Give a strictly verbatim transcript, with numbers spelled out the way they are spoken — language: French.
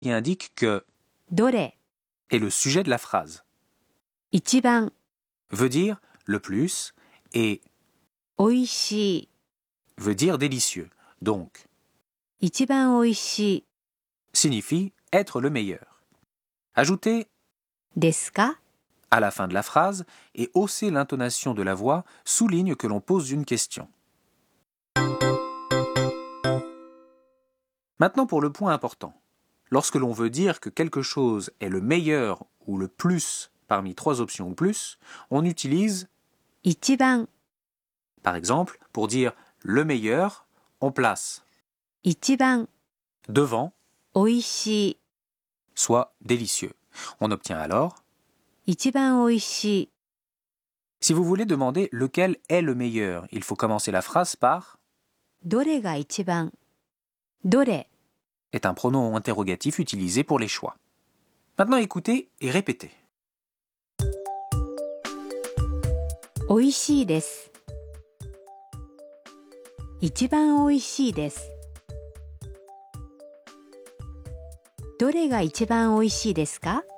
qui indique que どれ est le sujet de la phrase. 一番 Veut dire le plus et おいしい veut dire délicieux. Donc, 一番おいしい signifie être le meilleur. Ajoutez ですか à la fin de la phrase et hausser l'intonation de la voix souligne que l'on pose une question. Maintenant pour le point important. Lorsque l'on veut dire que quelque chose est le meilleur ou le plus parmi trois options ou plus, on utilise 一番 par exemple pour dire le meilleur, on place 一番 devant おいしい soit délicieux. On obtient alors 一番おいしい si vous voulez demander lequel est le meilleur, il faut commencer la phrase par どれが一番どれ est un pronom interrogatif utilisé pour les choix. Maintenant écoutez et répétez. おいしいです一番おいしいですどれが一番おいしいですか